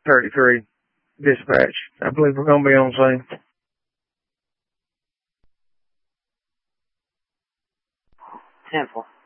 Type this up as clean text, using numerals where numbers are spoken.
33 dispatch. I believe we're going to be on scene. 10-4.